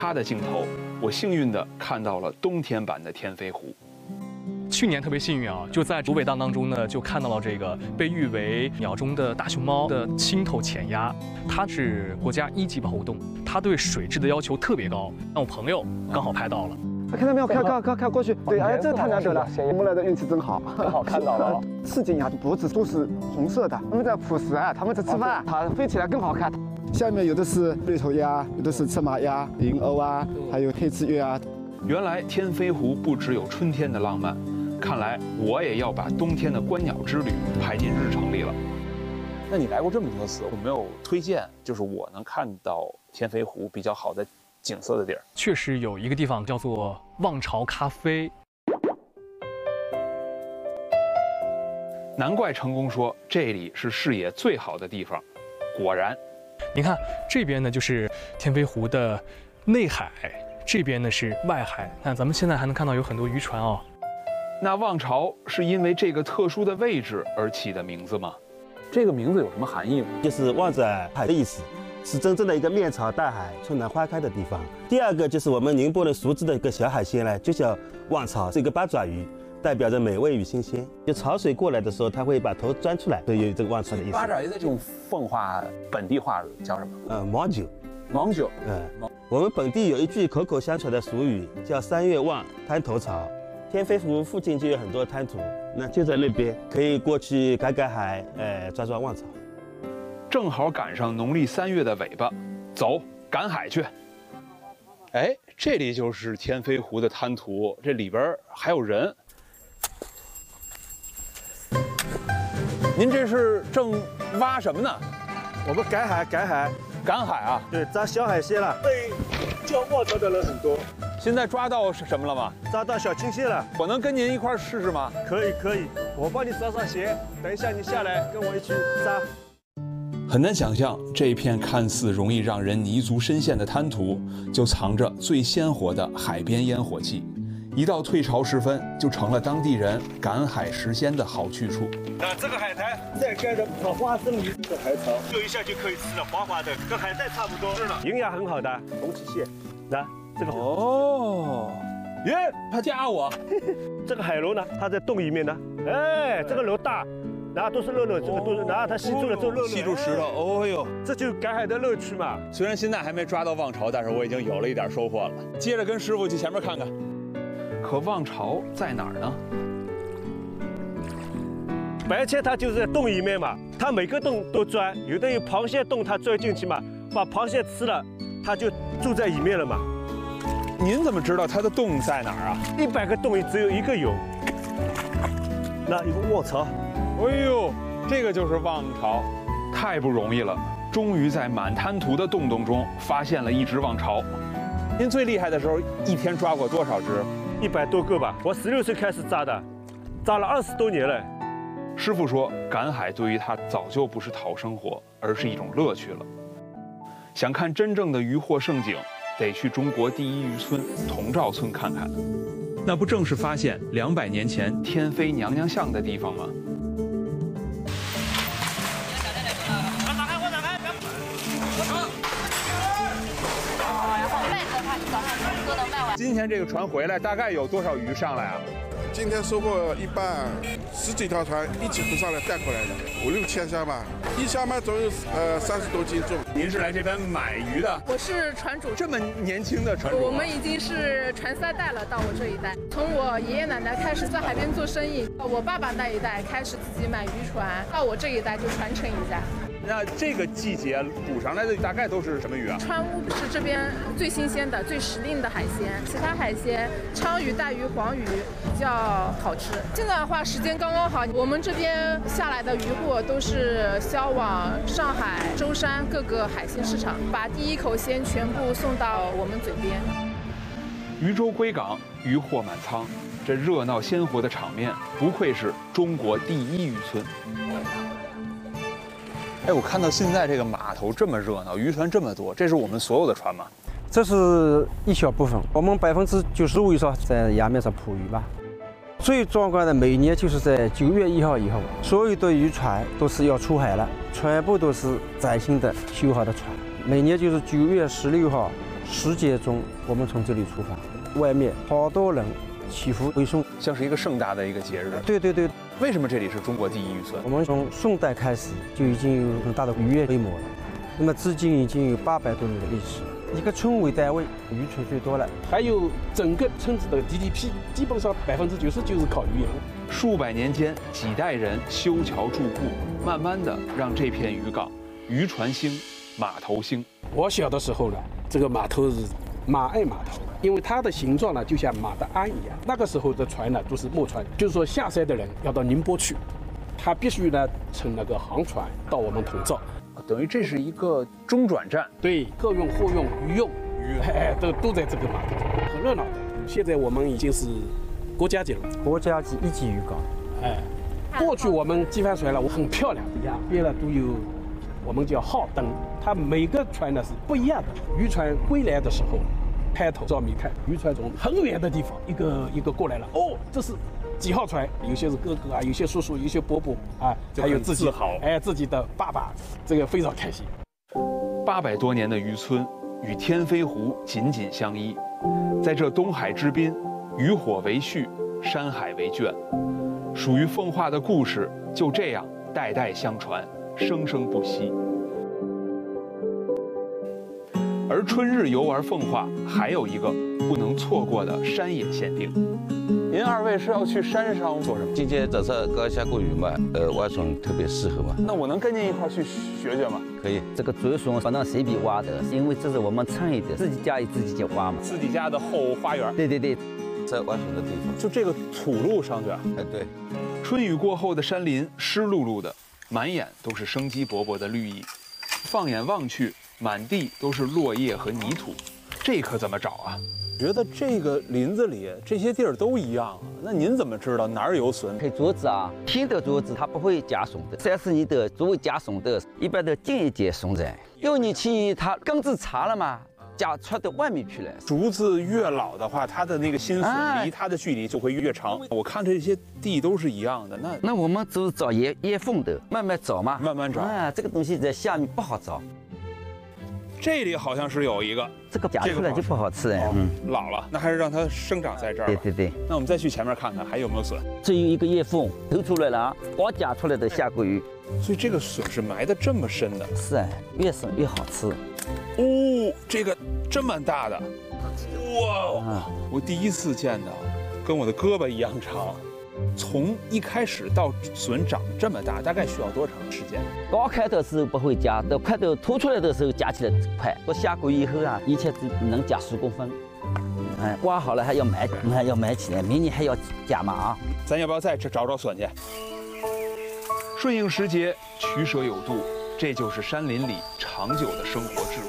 它的镜头，我幸运地看到了冬天版的天飞湖。 去年特别幸运啊，就在竹北荡当中呢，就看到了这个被誉为鸟中的大熊猫的青头浅鸭，它是国家1级保护动物，它对水质的要求特别高。那我朋友刚好拍到了， 看到没有？看过去。对，哎，这太难得了，我们来的运气真好， 刚好看到了。 刺激一下，脖子都是红色的，它们在捕食啊，它们在吃饭，它飞起来更好看。下面有的是绿头鸭，有的是赤马鸭、银鸥啊，还有黑翅鸢啊。 原来天飞湖不只有春天的浪漫。看来我也要把冬天的观鸟之旅排进日程里了。那你来过这么多次，有没有推荐就是我能看到天飞湖比较好的景色的地儿？ 确实有一个地方叫做望潮咖啡。 难怪成功说这里是视野最好的地方。果然， 你看这边呢就是天飞湖的内海，这边呢是外海。那咱们现在还能看到有很多渔船哦。 那望潮是因为这个特殊的位置而起的名字吗？这个名字有什么含义吗？ 就是望着海的意思，是真正的一个面朝大海、春暖花开的地方。第二个就是我们宁波人熟知的一个小海鲜呢，就叫望潮，是一个八爪鱼，代表着美味与新鲜。就潮水过来的时候，它会把头钻出来，所以有这个望潮的意思。 八爪鱼的这种奉化本地话叫什么？ 芒酒。 芒酒。 我们本地有一句口口相传的俗语，叫3月望，滩头潮。天飞湖附近就有很多滩涂，那就在那边，可以过去赶海，抓望潮。 正好赶上农历3月的尾巴，走，赶海去。哎，这里就是天飞湖的滩涂，这里边还有人。您这是正挖什么呢？ 我们赶海赶海啊？ 对，抓小海鲜了。对，叫望潮的人很多。 现在抓到什么了吗？ 抓到小青蟹了。 我能跟您一块试试吗？ 可以，我帮你上鞋，等一下你下来跟我一起抓。 很难想象，这一片看似容易让人泥足深陷的滩涂，就藏着最鲜活的海边烟火气。一到退潮时分，就成了当地人赶海食鲜的好去处。 那这个海苔再盖着草花生米的海草，就一下就可以吃了，滑滑的，跟海带差不多。是的，营养很好的红鳍蟹。那这个哦，耶，他夹我。 这个海螺呢，它在洞里面呢。哎，这个螺大，然后都是肉，这个都是，然后它吸住了这肉， 吸住石头。哦呦， 这就是赶海的乐趣嘛。 虽然现在还没抓到望潮，但是我已经有了一点收获了。接着跟师傅去前面看看。可望潮在哪儿呢？ 白切它就是在洞里面嘛，它每个洞都钻，有的有螃蟹洞，它钻进去嘛，把螃蟹吃了，它就住在里面了嘛。 您怎么知道它的洞在哪儿啊 ？100个洞里只有1个有。那有个卧槽， 哎呦，这个就是望潮，太不容易了，终于在满滩涂的洞洞中发现了一只望潮。您最厉害的时候，一天抓过多少只 ？100多个吧。我16岁开始抓的，抓了20多年了。 师傅说，赶海对于他早就不是讨生活，而是一种乐趣了。想看真正的渔获盛景，得去中国第一渔村童肇村看看。那不正是发现200年前天飞娘娘像的地方吗？今天这个船回来大概有多少鱼上来啊？ 今天收获一半，10几条船一起浮上来带回来的，5、6千箱吧，一箱嘛总有30多斤重。 您是来这边买鱼的？ 我是船主。 这么年轻的船主？ 我们已经是传3代了，到我这一代。从我爷爷奶奶开始在海边做生意，到我爸爸那一代开始自己买渔船，到我这一代就传承一下。 那这个季节捕上来的大概都是什么鱼啊？ 川乌是这边最新鲜的、最时令的海鲜，其他海鲜鲳鱼、带鱼、黄鱼比较好吃。现在的话时间刚刚好，我们这边下来的渔货都是销往上海、舟山各个海鲜市场，把第一口鲜全部送到我们嘴边。 渔舟归港，渔获满仓，这热闹鲜活的场面，不愧是中国第一渔村。哎，我看到现在这个码头这么热闹，渔船这么多，这是我们所有的船吗？ 这是一小部分，我们95%以上在崖面上捕鱼吧。最壮观的每年就是在9月1号以后，所有的渔船都是要出海了，全部都是崭新的修好的船。每年就是9月16号、 10节中，我们从这里出发，外面好多人祈福为送， 像是一个盛大的一个节日。 对对对， 为什么这里是中国第一渔村？ 我们从宋代开始就已经有很大的渔业规模了，那么至今已经有800多年的历史。一个村为单位，渔村最多了， 还有整个村子的 GDP 基本上90%就是靠渔业。 数百年间，几代人修桥筑固，慢慢的让这片渔港渔船兴，码头兴。 我小的时候呢，这个码头是马爱码头，因为它的形状呢就像马的鞍一样。那个时候的船呢都是木船，就是说下山的人要到宁波去，他必须呢乘那个航船到我们铜灶。 等于这是一个中转站， 对，客运、货运、渔用，都在这个码头上，很热闹的。现在我们已经是国家级了， 国家级1级渔港。 过去我们机帆船了，很漂亮的呀，边了都有，我们叫号灯，它每个船呢是不一样的。渔船归来的时候，抬头照明看，渔船从很远的地方一个一个过来了，哦，这是几号船？有些是哥哥啊，有些叔叔，有些伯伯啊，还有自己自豪， 自己的爸爸，这个非常开心。 800多年的渔村与天飞湖紧紧相依，在这东海之滨，渔火为序，山海为卷，属于奉化的故事就这样代代相传，生生不息。而春日游玩奉化还有一个不能错过的山野限定。您2位是要去山上做什么？ 今天早上刚下过雨嘛，蛙船特别适合嘛。 那我能跟您一块去学学吗？ 可以。 这个竹笋不能随便挖的，因为这是我们村里的，自己家里自己就挖嘛。 自己家的后花园。 对对对， 在挖笋的地方， 就这个土路上去啊。 对。 春雨过后的山林湿漉漉的，满眼都是生机勃勃的绿意。放眼望去，满地都是落叶和泥土，这可怎么找啊？觉得这个林子里这些地儿都一样啊，那您怎么知道哪儿有笋？ 配竹子啊，天的竹子它不会加笋的，30年的作为加笋的，一般都近一节笋在。6年前它根子长了嘛，加出到外面去了。 竹子越老的话，它的那个新笋离它的距离就会越长。我看这些地都是一样的， 那我们就是找叶缝的，慢慢找嘛， 慢慢找啊。这个东西在下面不好找。 这里好像是有一个， 这个夹出来就不好吃哎。 老了，那还是让它生长在这儿。 对对对。 那我们再去前面看看还有没有笋。 这有一个叶缝头出来了啊，刚夹出来的下过雨。 所以这个笋是埋得这么深的。 是哎，越深越好吃。 哦，这个这么大的，哇！我第一次见到，跟我的胳膊一样长。从一开始到笋长这么大，大概需要多长时间？ 刚开的时候不会夹，到快到凸出来的时候夹起来快。我下过以后啊，一切只能夹10公分。挖好了还要埋起来，明年还要夹嘛啊！ 咱要不要再找找笋去？顺应时节，取舍有度，这就是山林里长久的生活智慧。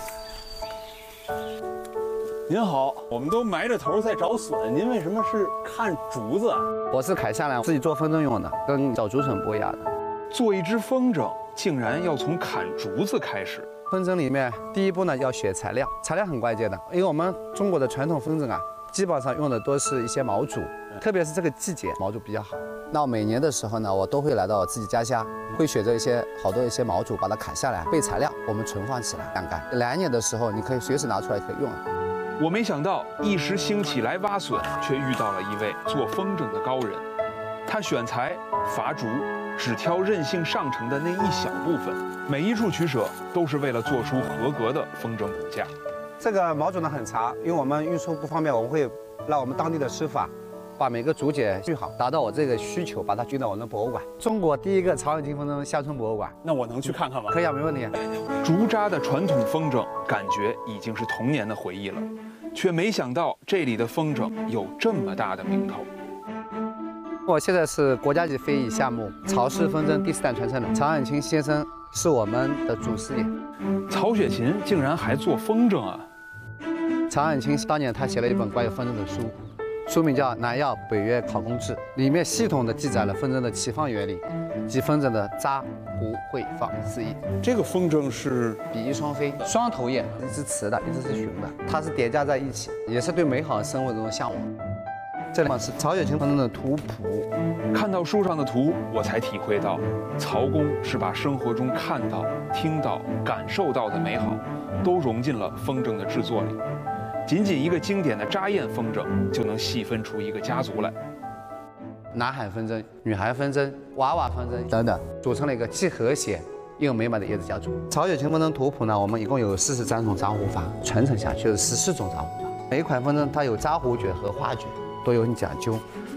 您好，我们都埋着头在找笋，您为什么是看竹子啊？ 我是砍下来自己做风筝用的，跟找竹笋不一样的。 做一只风筝，竟然要从砍竹子开始。 风筝里面第一步呢要选材料，材料很关键的，因为我们中国的传统风筝啊，基本上用的都是一些毛竹，特别是这个季节毛竹比较好。那每年的时候呢，我都会来到我自己家乡，会选择好多毛竹，把它砍下来备材料，我们存放起来晾干。来年的时候，你可以随时拿出来可以用。 我没想到一时兴起来挖笋，却遇到了一位做风筝的高人。他选材、伐竹，只挑韧性上乘的那一小部分，每一处取舍都是为了做出合格的风筝骨架。 这个毛竹呢很长，因为我们运输不方便，我们会让我们当地的师傅把每个竹节锯好，达到我这个需求，把它运到我们的博物馆。中国第一个曹永金风筝乡村博物馆。 那我能去看看吗？ 可以啊，没问题。 竹扎的传统风筝，感觉已经是童年的回忆了，却没想到这里的风筝有这么大的名头。 我现在是国家级非遗项目曹氏风筝第4代传承人，曹永清先生是我们的祖师爷。 曹雪芹竟然还做风筝啊！ 曹永清当年他写了一本关于风筝的书，书名叫《南药北岳考工志》，里面系统地记载了风筝的起放原理及风筝的扎、糊、会、放4艺。 这个风筝是比翼双飞，双头雁，一只雌的，一只是雄的，它是叠加在一起，也是对美好的生活的一种向往。这里是曹雪芹风筝的图谱。 看到书上的图，我才体会到，曹公是把生活中看到、听到、感受到的美好， 都融进了风筝的制作里。仅仅一个经典的扎燕风筝，就能细分出一个家族来。 男孩风筝、女孩风筝、娃娃风筝等等，组成了一个既和谐又美满的椰子家族。曹雪芹风筝图谱呢，我们一共有43种扎糊法，传承下去有14种扎糊法。每一款风筝它有扎糊诀和画诀，都有讲究。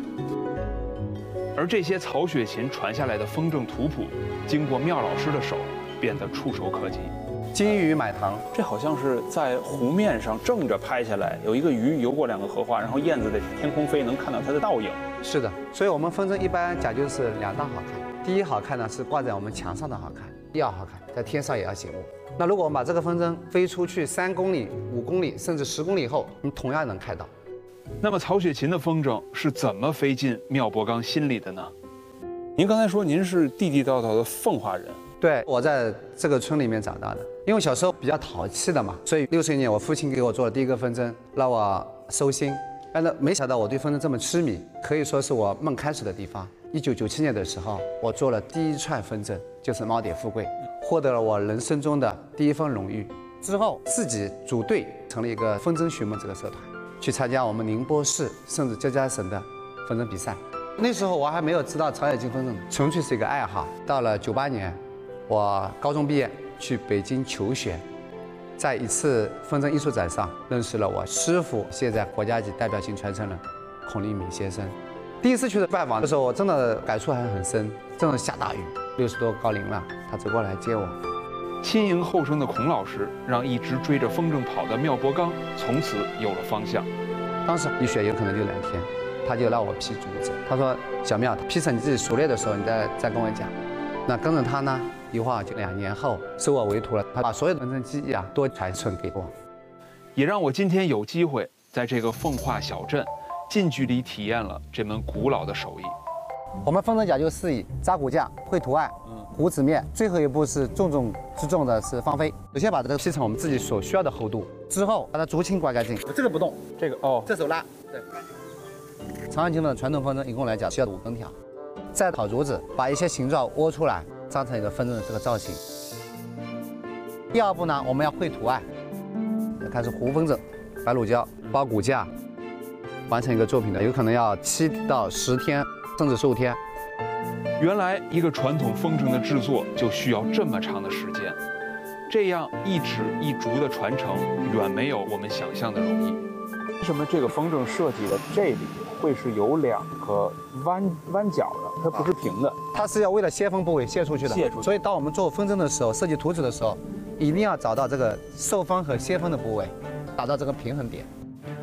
而这些曹雪芹传下来的风筝图谱，经过妙老师的手，变得触手可及。 金鱼买糖， 这好像是在湖面上正着拍下来，有一个鱼游过2个荷花，然后燕子在天空飞，能看到它的倒影。 是的，所以我们风筝一般讲究是2大好看。第一好看呢是挂在我们墙上的好看，第二好看在天上也要醒目。那如果我们把这个风筝飞出去3公里、5公里甚至10公里后，你同样能看到。 那么曹雪芹的风筝是怎么飞进妙伯刚心里的呢？ 您刚才说您是地地道道的奉化人。 对，我在这个村里面长大的，因为小时候比较淘气的嘛，所以60年我父亲给我做了第一个风筝，让我收心。但是没想到我对风筝这么痴迷，可以说是我梦开始的地方。1997年的时候，我做了第一串风筝，就是猫蝶富贵，获得了我人生中的第一份荣誉。之后自己组队成立一个风筝寻梦这个社团，去参加我们宁波市甚至浙江省的风筝比赛。那时候我还没有知道曹雪芹风筝，纯粹是一个爱好。到了98年。我高中毕业去北京求学，在一次风筝艺术展上认识了我师傅，现在国家级代表性传承人孔令敏先生。第一次去的拜访的时候，我真的感触还很深。正是下大雨，60多高龄了，他走过来接我。 亲迎后生的孔老师，让一直追着风筝跑的妙伯刚从此有了方向。 当时一学有可能就2天，他就让我劈竹子。他说：“小妙，劈成你自己熟练的时候，你再跟我讲。”那跟着他呢，一晃就2年后收我为徒了。他把所有的风筝技艺啊都传承给我， 也让我今天有机会在这个奉化小镇近距离体验了这门古老的手艺。 我们风筝讲究4艺：扎骨架、绘图案、糊纸面，最后一步是重中之重的是放飞。首先把这个劈成我们自己所需要的厚度，之后把它竹青刮干净。这个不动， 这个哦， 这手拉。对。曹雪芹的传统风筝一共来讲需要5根条。再烤竹子，把一些形状窝出来，张成一个风筝的这个造型。第2步呢，我们要绘图案，开始糊风筝，白乳胶包骨架，完成一个作品的，有可能要7到10天，甚至15天。 原来一个传统风筝的制作就需要这么长的时间，这样一指一竹的传承，远没有我们想象的容易。 为什么这个风筝设计的这里会是有2个弯角的，它不是平的？ 它是要为了泄风部位泄出去的。 泄出去。 所以当我们做风筝的时候，设计图纸的时候，一定要找到这个受风和泄风的部位，达到这个平衡点。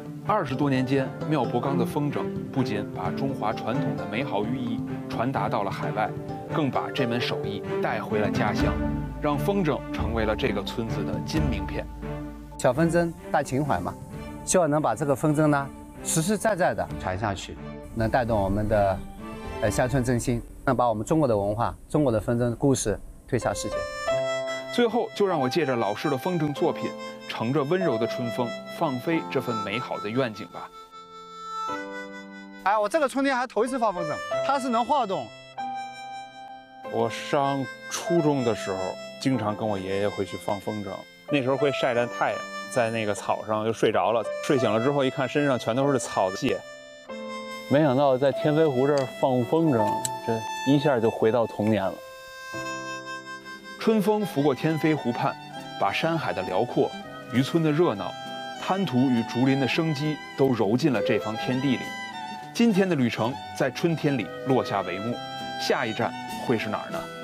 20多年间，妙伯刚的风筝不仅把中华传统的美好寓意传达到了海外，更把这门手艺带回了家乡，让风筝成为了这个村子的金名片。 小风筝大情怀嘛，希望能把这个风筝呢实实在在的传下去，能带动我们的乡村振兴，能把我们中国的文化、中国的风筝故事推向世界。 最后，就让我借着老师的风筝作品，乘着温柔的春风，放飞这份美好的愿景吧。 哎，我这个春天还头一次放风筝，它是能晃动。 我上初中的时候，经常跟我爷爷回去放风筝，那时候会晒着太阳，在那个草上就睡着了，睡醒了之后一看身上全都是草的屑。没想到在天飞湖这儿放风筝，这一下就回到童年了。 春风拂过天飞湖畔，把山海的辽阔、渔村的热闹、滩涂与竹林的生机都揉进了这方天地里。今天的旅程在春天里落下帷幕，下一站会是哪儿呢？